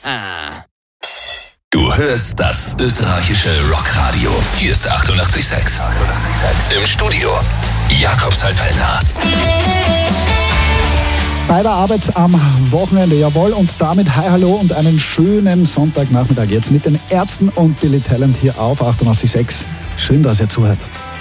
Du hörst das österreichische Rockradio. Hier ist 88,6. Im Studio Jakob Salfellner. Bei der Arbeit am Wochenende, jawohl, und damit hi, hallo und einen schönen Sonntagnachmittag jetzt mit den Ärzten und Billy Talent hier auf 88,6. Schön, dass ihr zuhört.